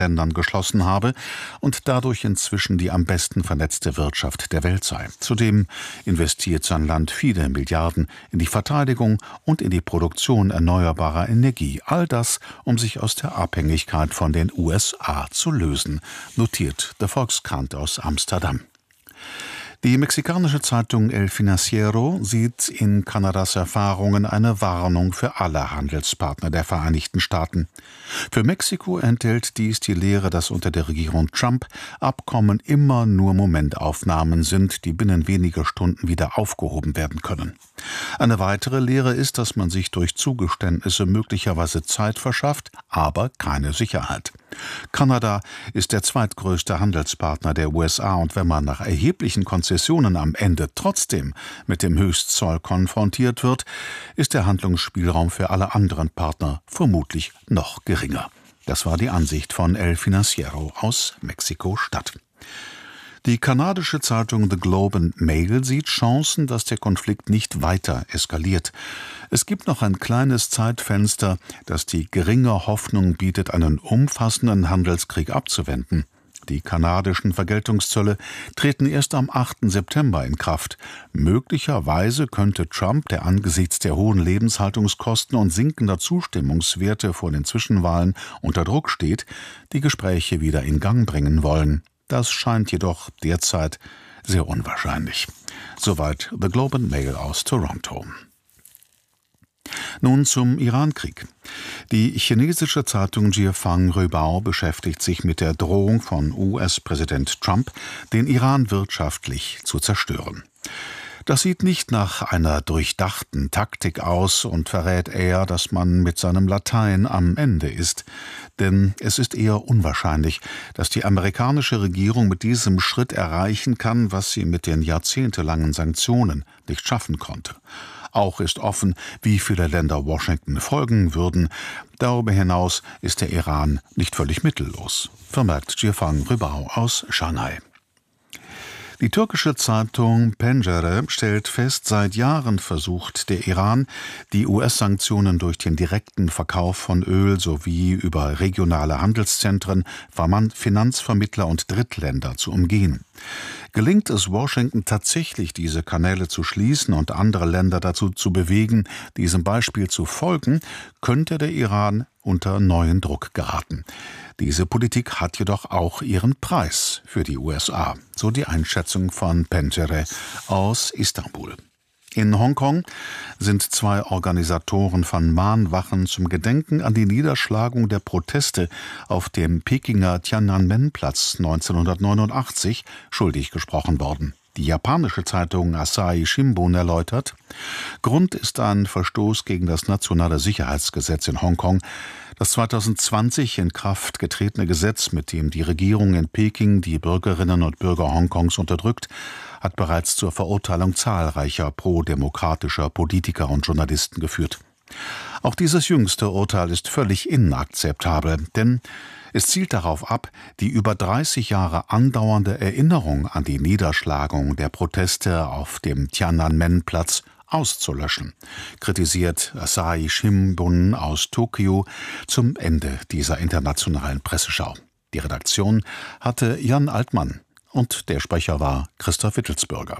Ländern geschlossen habe und dadurch inzwischen die am besten vernetzte Wirtschaft der Welt sei. Zudem investiert sein Land viele Milliarden in die Verteidigung und in die Produktion erneuerbarer Energie. All das, um sich aus der Abhängigkeit von den USA zu lösen, notiert der Volkskrant aus Amsterdam. Die mexikanische Zeitung El Financiero sieht in Kanadas Erfahrungen eine Warnung für alle Handelspartner der Vereinigten Staaten. Für Mexiko enthält dies die Lehre, dass unter der Regierung Trump Abkommen immer nur Momentaufnahmen sind, die binnen weniger Stunden wieder aufgehoben werden können. Eine weitere Lehre ist, dass man sich durch Zugeständnisse möglicherweise Zeit verschafft, aber keine Sicherheit. Kanada ist der zweitgrößte Handelspartner der USA und wenn man nach erheblichen Konzessionen am Ende trotzdem mit dem Höchstzoll konfrontiert wird, ist der Handlungsspielraum für alle anderen Partner vermutlich noch geringer. Das war die Ansicht von El Financiero aus Mexiko-Stadt. Die kanadische Zeitung The Globe and Mail sieht Chancen, dass der Konflikt nicht weiter eskaliert. Es gibt noch ein kleines Zeitfenster, das die geringe Hoffnung bietet, einen umfassenden Handelskrieg abzuwenden. Die kanadischen Vergeltungszölle treten erst am 8. September in Kraft. Möglicherweise könnte Trump, der angesichts der hohen Lebenshaltungskosten und sinkender Zustimmungswerte vor den Zwischenwahlen unter Druck steht, die Gespräche wieder in Gang bringen wollen. Das scheint jedoch derzeit sehr unwahrscheinlich. Soweit The Globe and Mail aus Toronto. Nun zum Irankrieg. Die chinesische Zeitung Jiefang Rübao beschäftigt sich mit der Drohung von US-Präsident Trump, den Iran wirtschaftlich zu zerstören. Das sieht nicht nach einer durchdachten Taktik aus und verrät eher, dass man mit seinem Latein am Ende ist. Denn es ist eher unwahrscheinlich, dass die amerikanische Regierung mit diesem Schritt erreichen kann, was sie mit den jahrzehntelangen Sanktionen nicht schaffen konnte. Auch ist offen, wie viele Länder Washington folgen würden. Darüber hinaus ist der Iran nicht völlig mittellos, vermerkt Jiefang Rübao aus Shanghai. Die türkische Zeitung Pencere stellt fest, seit Jahren versucht der Iran, die US-Sanktionen durch den direkten Verkauf von Öl sowie über regionale Handelszentren, Finanzvermittler und Drittländer zu umgehen. Gelingt es Washington tatsächlich, diese Kanäle zu schließen und andere Länder dazu zu bewegen, diesem Beispiel zu folgen, könnte der Iran unter neuen Druck geraten. Diese Politik hat jedoch auch ihren Preis für die USA, so die Einschätzung von Pencere aus Istanbul. In Hongkong sind 2 Organisatoren von Mahnwachen zum Gedenken an die Niederschlagung der Proteste auf dem Pekinger Tiananmen-Platz 1989 schuldig gesprochen worden. Die japanische Zeitung Asahi Shimbun erläutert, Grund ist ein Verstoß gegen das nationale Sicherheitsgesetz in Hongkong. Das 2020 in Kraft getretene Gesetz, mit dem die Regierung in Peking die Bürgerinnen und Bürger Hongkongs unterdrückt, hat bereits zur Verurteilung zahlreicher pro-demokratischer Politiker und Journalisten geführt. Auch dieses jüngste Urteil ist völlig inakzeptabel, denn es zielt darauf ab, die über 30 Jahre andauernde Erinnerung an die Niederschlagung der Proteste auf dem Tiananmen-Platz auszulöschen, kritisiert Asahi Shimbun aus Tokio zum Ende dieser internationalen Presseschau. Die Redaktion hatte Jan Altmann und der Sprecher war Christoph Wittelsbürger.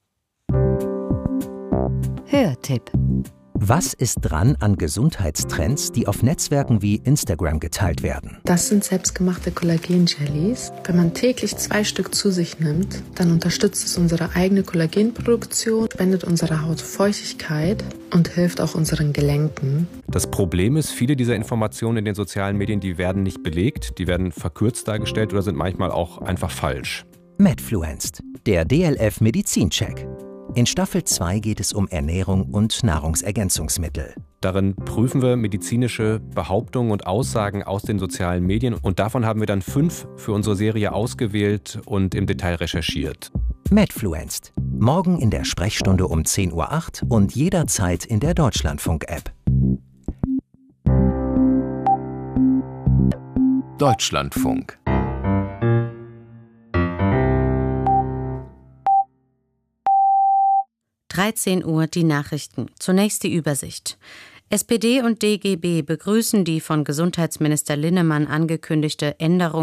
Hörtipp. Was ist dran an Gesundheitstrends, die auf Netzwerken wie Instagram geteilt werden? Das sind selbstgemachte Kollagen-Jellies. Wenn man täglich 2 Stück zu sich nimmt, dann unterstützt es unsere eigene Kollagenproduktion, spendet unserer Haut Feuchtigkeit und hilft auch unseren Gelenken. Das Problem ist, viele dieser Informationen in den sozialen Medien, die werden nicht belegt, die werden verkürzt dargestellt oder sind manchmal auch einfach falsch. Medfluenced, der DLF Medizincheck. In Staffel 2 geht es um Ernährung und Nahrungsergänzungsmittel. Darin prüfen wir medizinische Behauptungen und Aussagen aus den sozialen Medien und davon haben wir dann 5 für unsere Serie ausgewählt und im Detail recherchiert. Medfluenced. Morgen in der Sprechstunde um 10:08 Uhr und jederzeit in der Deutschlandfunk-App. Deutschlandfunk. 13 Uhr die Nachrichten. Zunächst die Übersicht. SPD und DGB begrüßen die von Gesundheitsminister Linnemann angekündigte Änderung